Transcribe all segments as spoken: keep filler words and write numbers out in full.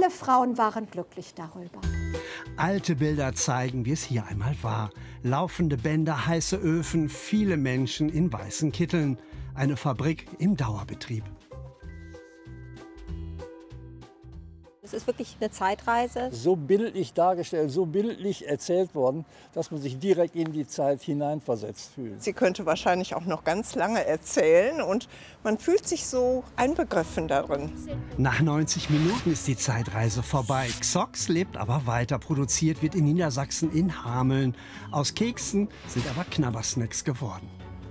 Alle Frauen waren glücklich darüber. Alte Bilder zeigen, wie es hier einmal war. Laufende Bänder, heiße Öfen, viele Menschen in weißen Kitteln. Eine Fabrik im Dauerbetrieb. Es ist wirklich eine Zeitreise. So bildlich dargestellt, so bildlich erzählt worden, dass man sich direkt in die Zeit hineinversetzt fühlt. Sie könnte wahrscheinlich auch noch ganz lange erzählen und man fühlt sich so einbegriffen darin. Nach neunzig Minuten ist die Zeitreise vorbei. Xox lebt aber weiter. Produziert wird in Niedersachsen in Hameln. Aus Keksen sind aber Knabbersnacks geworden.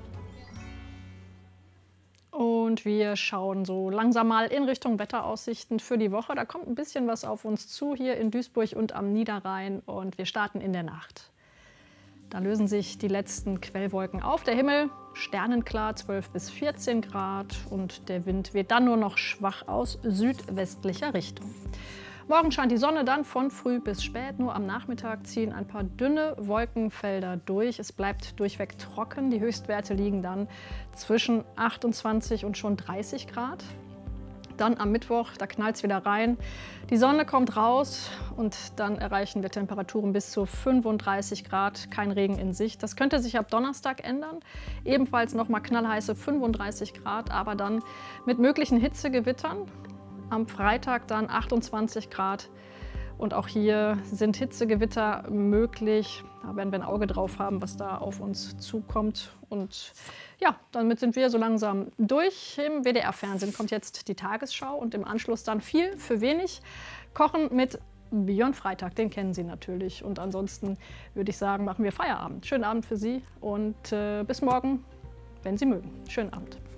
Und wir schauen so langsam mal in Richtung Wetteraussichten für die Woche. Da kommt ein bisschen was auf uns zu hier in Duisburg und am Niederrhein. Und wir starten in der Nacht. Da lösen sich die letzten Quellwolken auf. Der Himmel sternenklar, zwölf bis vierzehn Grad. Und der Wind weht dann nur noch schwach aus südwestlicher Richtung. Morgen scheint die Sonne dann von früh bis spät. Nur am Nachmittag ziehen ein paar dünne Wolkenfelder durch. Es bleibt durchweg trocken. Die Höchstwerte liegen dann zwischen achtundzwanzig und schon dreißig Grad. Dann am Mittwoch, da knallt es wieder rein. Die Sonne kommt raus und dann erreichen wir Temperaturen bis zu fünfunddreißig Grad. Kein Regen in Sicht. Das könnte sich ab Donnerstag ändern. Ebenfalls noch mal knallheiße fünfunddreißig Grad, aber dann mit möglichen Hitzegewittern. Am Freitag dann achtundzwanzig Grad und auch hier sind Hitzegewitter möglich. Da werden wir ein Auge drauf haben, was da auf uns zukommt. Und ja, damit sind wir so langsam durch. Im W D R-Fernsehen kommt jetzt die Tagesschau und im Anschluss dann viel für wenig. Kochen mit Björn Freitag, den kennen Sie natürlich. Und ansonsten würde ich sagen, machen wir Feierabend. Schönen Abend für Sie und äh, bis morgen, wenn Sie mögen. Schönen Abend.